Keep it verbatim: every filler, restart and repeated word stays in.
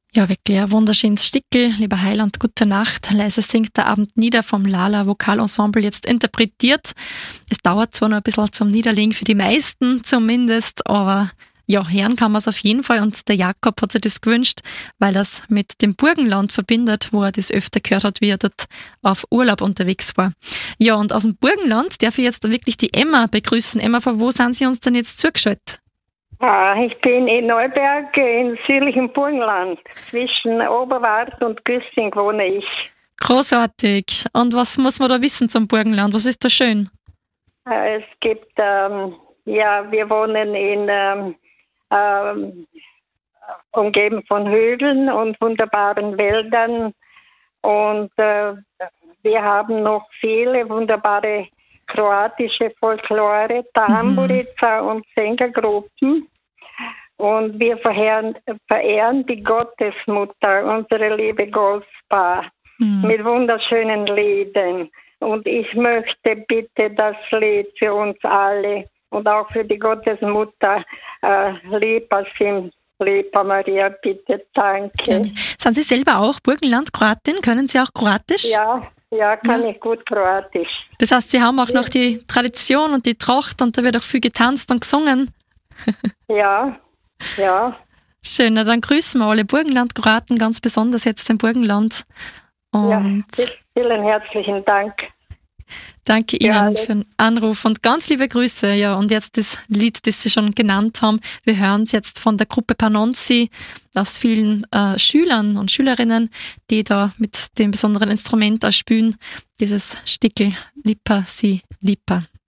Ja, wirklich ein wunderschönes Stickel. Lieber Heiland, gute Nacht. Leise singt der Abend nieder vom Lala Vokalensemble jetzt interpretiert. Es dauert zwar noch ein bisschen zum Niederlegen, für die meisten zumindest, aber ja, hören kann man es auf jeden Fall und der Jakob hat sich das gewünscht, weil er es mit dem Burgenland verbindet, wo er das öfter gehört hat, wie er dort auf Urlaub unterwegs war. Ja, und aus dem Burgenland darf ich jetzt wirklich die Emma begrüßen. Emma, von wo sind Sie uns denn jetzt zugeschaltet? Ah, ich bin in Neuberg im südlichen Burgenland. Zwischen Oberwart und Güssing wohne ich. Großartig. Und was muss man da wissen zum Burgenland? Was ist da schön? Es gibt, ähm, ja, wir wohnen in, ähm, ähm, umgeben von Hügeln und wunderbaren Wäldern. Und äh, wir haben noch viele wunderbare kroatische Folklore, Tamburica mhm. und Sängergruppen. Und wir verehren, verehren die Gottesmutter, unsere liebe Gospa, mhm. mit wunderschönen Liedern. Und ich möchte bitte das Lied für uns alle und auch für die Gottesmutter, äh, Lieber Sim, Lieber Maria, bitte, danke. Gerne. Sind Sie selber auch Burgenland-Kroatin? Können Sie auch Kroatisch? Ja. Ja, kann ja. ich gut Kroatisch. Das heißt, Sie haben auch noch die Tradition und die Tracht und da wird auch viel getanzt und gesungen. Ja, ja. Schön, na dann grüßen wir alle Burgenland-Kroaten, ganz besonders jetzt im Burgenland. Und ja, vielen herzlichen Dank. Danke Ihnen für den Anruf und ganz liebe Grüße. Ja, und jetzt das Lied, das Sie schon genannt haben. Wir hören es jetzt von der Gruppe Panonzi aus vielen äh, Schülern und Schülerinnen, die da mit dem besonderen Instrument auch spielen. Dieses Stickel Lipa si Lipa.